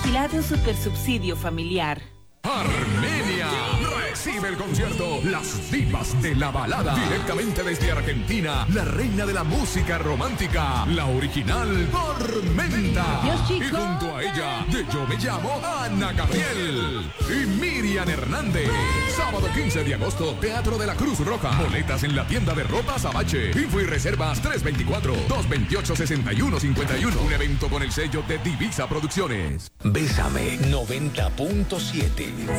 afilado en Supersubsidio Familiar. Armenia recibe el concierto Las Divas de la Balada, directamente desde Argentina, la reina de la música romántica, la original Tormenta. Adiós, y junto a ella, de Yo Me Llamo, Ana Gabriel y Miriam Hernández. Sábado 15 de agosto, Teatro de la Cruz Roja. Boletas en la tienda de ropa Sabache. Info y reservas 324-228-6151. Un evento con el sello de Divisa Producciones. Bésame 90.7.